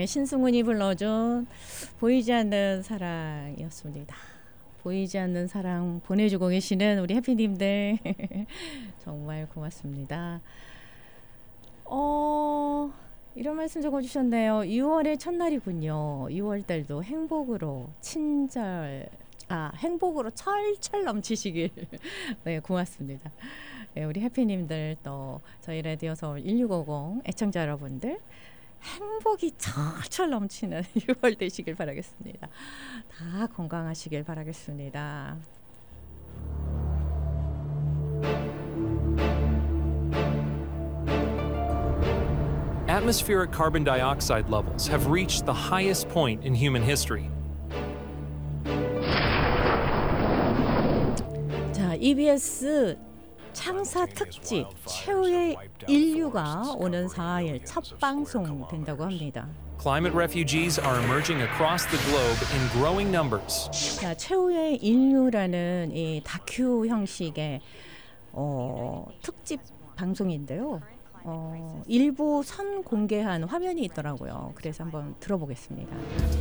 네, 신승훈이 불러준 보이지 않는 사랑이었습니다. 보이지 않는 사랑 보내주고 계시는 우리 해피님들 정말 고맙습니다. 이런 말씀 적어주셨네요. 6월의 첫날이군요. 6월달도 행복으로 철철 넘치시길. 네, 고맙습니다. 네, 우리 해피님들 또 저희 라디오 서울 1650 애청자 여러분들 행복이 철철 넘치는 6월 되시길 바라겠습니다. 다 건강하시길 바라겠습니다. Atmospheric carbon dioxide levels have reached the highest point in human history. 자, EBS 창사 특집 최후의 인류가 오는 4일 첫 방송 된다고 합니다. Climate refugees are emerging across the globe in growing numbers. 자, 최후의 인류라는 이 다큐 형식의 특집 방송인데요. 일부 선공개한 화면이 있더라고요. 그래서 한번 들어보겠습니다.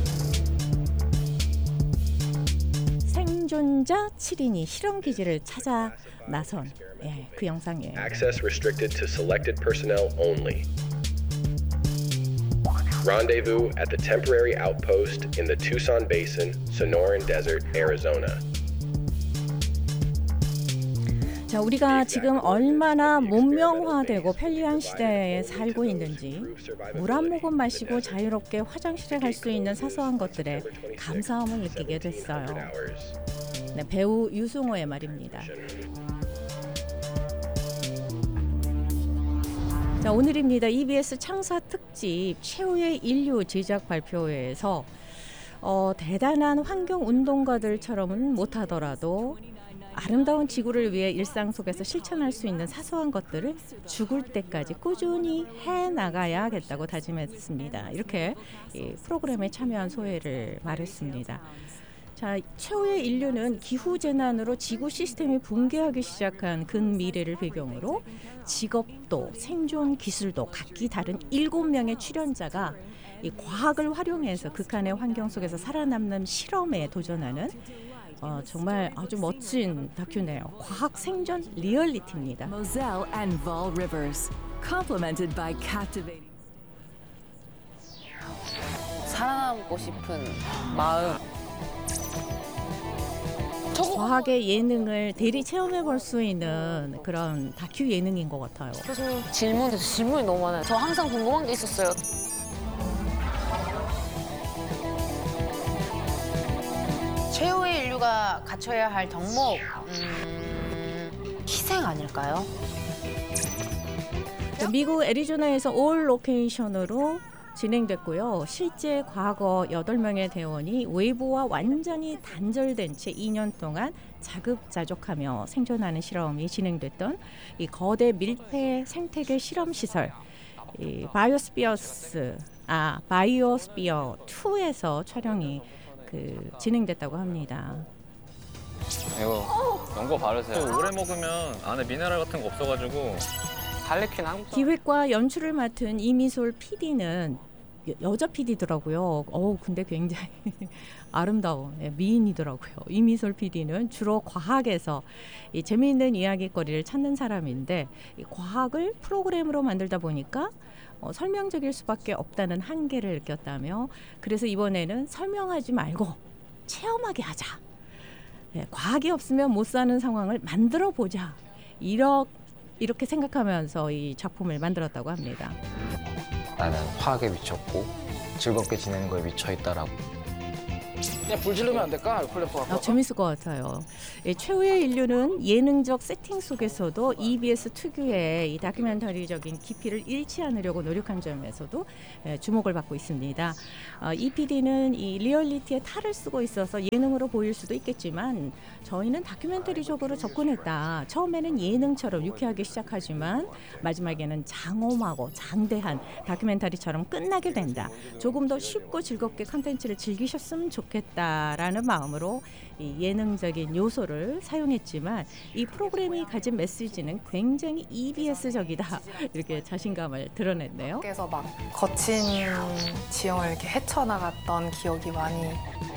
생존자 7인이 실험 기지를 찾아 나선 그 영상이에요. Access restricted to selected personnel only. Rendezvous at the temporary outpost in the Tucson Basin, Sonoran Desert, Arizona. 자, 우리가 지금 얼마나 문명화되고 편리한 시대에 살고 있는지 물 한 모금 마시고 자유롭게 화장실에 갈 수 있는 사소한 것들에 감사함을 느끼게 됐어요. 네, 배우 유승호의 말입니다. 자, 오늘입니다. EBS 창사 특집 최후의 인류 제작 발표회에서 대단한 환경 운동가들처럼은 못하더라도 아름다운 지구를 위해 일상 속에서 실천할 수 있는 사소한 것들을 죽을 때까지 꾸준히 해나가야겠다고 다짐했습니다. 이렇게 이 프로그램에 참여한 소회를 말했습니다. 자, 최후의 인류는 기후재난으로 지구 시스템이 붕괴하기 시작한 근미래를 배경으로 직업도 생존 기술도 각기 다른 7명의 출연자가 이 과학을 활용해서 극한의 환경 속에서 살아남는 실험에 도전하는 정말 아주 멋진 다큐네요. 과학 생존 리얼리티입니다. Moselle and Val Rivers, complemented by captivating. 살아남고 싶은 마음. 과학의 예능을 대리 체험해 볼 수 있는 그런 다큐 예능인 것 같아요. 계속 질문이 너무 많아요. 저 항상 궁금한 게 있었어요. 최후의 인류가 갖춰야 할 덕목, 희생 아닐까요? 미국 애리조나에서 올 로케이션으로 진행됐고요. 실제 과거 8명의 대원이 외부와 완전히 단절된 채 2년 동안 자급자족하며 생존하는 실험이 진행됐던 이 거대 밀폐 생태계 실험시설 이 바이오스피어 2에서 촬영이 진행됐다고 합니다. 이거 연고 바르세요. 오래 먹으면 안에 미네랄 같은 거 없어가지고 할리퀸 한국. 기획과 연출을 맡은 이미솔 PD는 여자 PD더라고요. 근데 굉장히 아름다운 미인이더라고요. 이미솔 PD는 주로 과학에서 이 재미있는 이야기거리를 찾는 사람인데 이 과학을 프로그램으로 만들다 보니까 설명적일 수밖에 없다는 한계를 느꼈다며 그래서 이번에는 설명하지 말고 체험하게 하자. 과학이 없으면 못 사는 상황을 만들어 보자. 이렇게 생각하면서 이 작품을 만들었다고 합니다. 나는 화학에 미쳤고 즐겁게 지내는 거에 미쳐있다라고. 그냥 불 지르면 안 될까? 알콜 램프 재밌을 것 같아요. 최후의 인류는 예능적 세팅 속에서도 EBS 특유의 이 다큐멘터리적인 깊이를 잃지 않으려고 노력한 점에서도 주목을 받고 있습니다. 이 PD는 이 리얼리티에 탈을 쓰고 있어서 예능으로 보일 수도 있겠지만 저희는 다큐멘터리적으로 접근했다. 처음에는 예능처럼 유쾌하게 시작하지만 마지막에는 장엄하고 장대한 다큐멘터리처럼 끝나게 된다. 조금 더 쉽고 즐겁게 컨텐츠를 즐기셨으면 좋겠다. 해보겠다라는 마음으로 이 예능적인 요소를 사용했지만 이 프로그램이 가진 메시지는 굉장히 EBS적이다 이렇게 자신감을 드러냈네요. 밖에서 막 거친 지형을 이렇게 헤쳐나갔던 기억이 많이.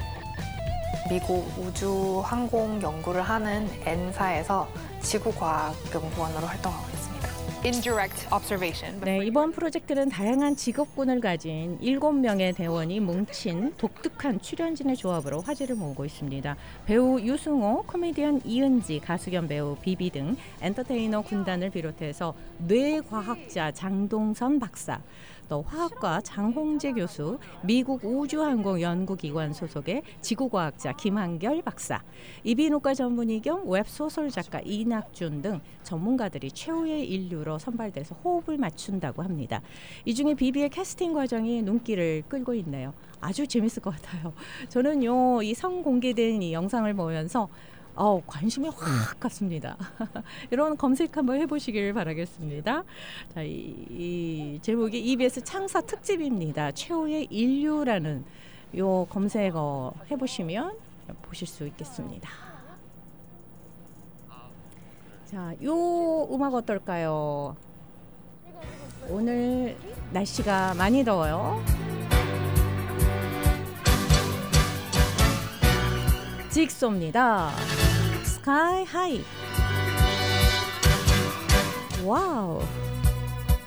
미국 우주항공 연구를 하는 N사에서 지구과학연구원으로 활동하고 있습니다. Indirect observation. 네, 이번 프로젝트는 다양한 직업군을 가진 7명의 대원이 뭉친 독특한 출연진의 조합으로 화제를 모으고 있습니다. 배우 유승호, 코미디언 이은지, 가수 겸 배우 비비 등 엔터테이너 군단을 비롯해서 뇌과학자 장동선 박사, 또 화학과 장홍재 교수, 미국 우주항공연구기관 소속의 지구과학자 김한결 박사, 이비인후과 전문의 겸 웹소설 작가 이낙준 등 전문가들이 최후의 인류로 선발돼서 호흡을 맞춘다고 합니다. 이 중에 비비의 캐스팅 과정이 눈길을 끌고 있네요. 아주 재밌을 것 같아요. 저는요, 이 성공개된 이 영상을 보면서 관심이 확 갔습니다. 여러분 검색 한번 해보시길 바라겠습니다. 자, 이 제목이 EBS 창사 특집입니다. 최후의 인류라는 요 검색어 해보시면 보실 수 있겠습니다. 자, 요 음악 어떨까요? 오늘 날씨가 많이 더워요. 직소입니다. Sky High. 와우.